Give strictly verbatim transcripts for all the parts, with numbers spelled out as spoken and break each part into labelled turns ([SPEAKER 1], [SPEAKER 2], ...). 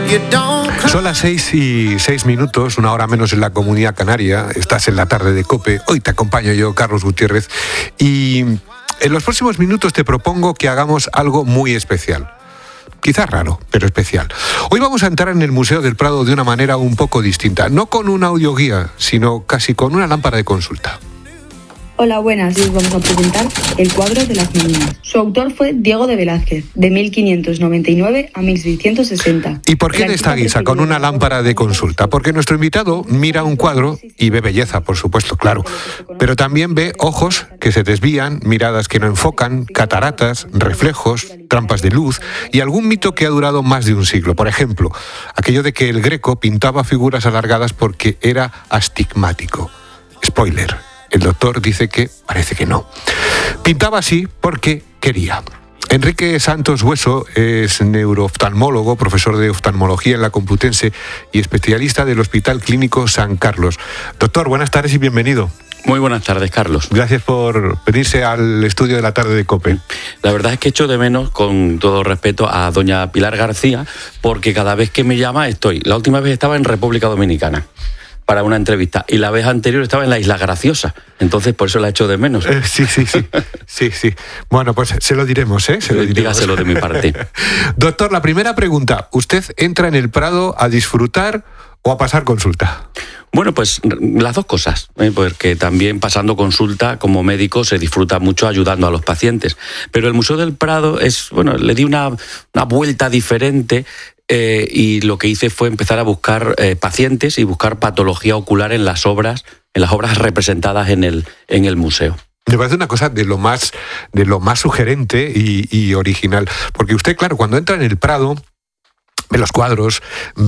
[SPEAKER 1] Son las seis y seis minutos, una hora menos en la Comunidad Canaria. Estás en la tarde de COPE. Hoy te acompaño yo, Carlos Gutiérrez. Y en los próximos minutos te propongo que hagamos algo muy especial. Quizás raro, pero especial. Hoy vamos a entrar en el Museo del Prado de una manera un poco distinta. No con una audioguía, sino casi con una lámpara de consulta.
[SPEAKER 2] Hola, buenas, y os vamos a presentar El cuadro de las meninas. Su autor fue Diego de Velázquez, de mil quinientos noventa y nueve a mil seiscientos sesenta.
[SPEAKER 1] ¿Y por qué en esta guisa, con una lámpara de consulta? Porque nuestro invitado mira un cuadro y ve belleza, por supuesto, claro, pero también ve ojos que se desvían, miradas que no enfocan, cataratas, reflejos, trampas de luz y algún mito que ha durado más de un siglo. Por ejemplo, aquello de que el Greco pintaba figuras alargadas porque era astigmático. Spoiler. El doctor dice que parece que no. Pintaba así porque quería. Enrique Santos Hueso es neurooftalmólogo, profesor de oftalmología en la Complutense y especialista del Hospital Clínico San Carlos. Doctor, buenas tardes y bienvenido.
[SPEAKER 3] Muy buenas tardes, Carlos.
[SPEAKER 1] Gracias por venirse al estudio de la tarde de COPE.
[SPEAKER 3] La verdad es que echo de menos, con todo respeto, a doña Pilar García, porque cada vez que me llama estoy. La última vez estaba en República Dominicana para una entrevista, y la vez anterior estaba en la Isla Graciosa, entonces por eso la echo de menos.
[SPEAKER 1] Eh, sí, sí, sí, sí, sí. Bueno, pues se lo diremos, ¿eh? Se lo diremos.
[SPEAKER 3] Dígaselo de mi parte.
[SPEAKER 1] Doctor, la primera pregunta, ¿usted entra en el Prado a disfrutar o a pasar consulta?
[SPEAKER 3] Bueno, pues las dos cosas, ¿eh? Porque también pasando consulta como médico se disfruta mucho ayudando a los pacientes, pero el Museo del Prado es, bueno, le di una, una vuelta diferente. Eh, y lo que hice fue empezar a buscar eh, pacientes y buscar patología ocular en las obras, en las obras representadas en el, en el museo.
[SPEAKER 1] Me parece una cosa de lo más, de lo más sugerente y, y original, porque usted, claro, cuando entra en el Prado, ve los cuadros,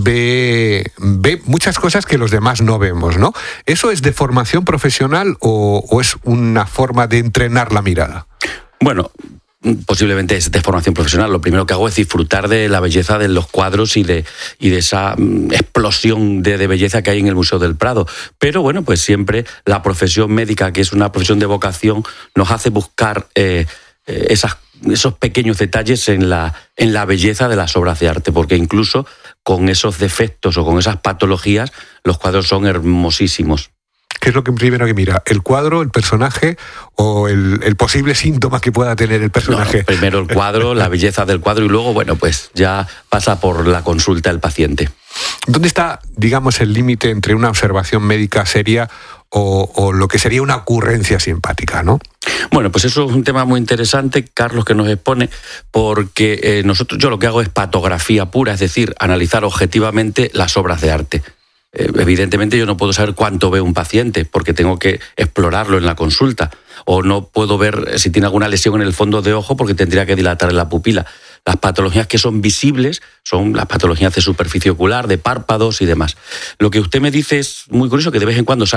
[SPEAKER 1] ve, ve muchas cosas que los demás no vemos, ¿no? ¿Eso es de formación profesional o, o es una forma de entrenar la mirada?
[SPEAKER 3] Bueno, posiblemente es de formación profesional. Lo primero que hago es disfrutar de la belleza de los cuadros y de, y de esa mm, explosión de, de belleza que hay en el Museo del Prado. Pero bueno, pues siempre la profesión médica, que es una profesión de vocación, nos hace buscar eh, eh, esas, esos pequeños detalles en la, en la belleza de las obras de arte, porque incluso con esos defectos o con esas patologías, los cuadros son hermosísimos.
[SPEAKER 1] ¿Qué es lo que primero que mira? ¿El cuadro, el personaje o el, el posible síntoma que pueda tener el personaje?
[SPEAKER 3] No, primero el cuadro, la belleza del cuadro y luego, bueno, pues ya pasa por la consulta el paciente.
[SPEAKER 1] ¿Dónde está, digamos, el límite entre una observación médica seria o, o lo que sería una ocurrencia simpática, ¿no?
[SPEAKER 3] Bueno, pues eso es un tema muy interesante, Carlos, que nos expone, porque eh, nosotros, yo lo que hago es patografía pura, es decir, analizar objetivamente las obras de arte. Evidentemente yo no puedo saber cuánto ve un paciente porque tengo que explorarlo en la consulta, o no puedo ver si tiene alguna lesión en el fondo de ojo porque tendría que dilatar la pupila. Las patologías que son visibles son las patologías de superficie ocular, de párpados y demás. Lo que usted me dice es muy curioso, que de vez en cuando